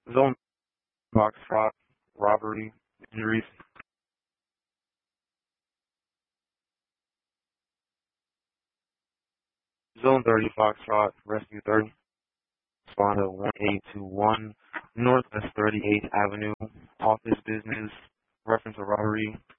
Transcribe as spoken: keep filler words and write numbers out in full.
Zone Foxtrot, robbery, injuries. Zone thirty Foxtrot, rescue thirty. Spawn at one eight two one Northwest thirty-eighth Avenue, office business, reference to robbery.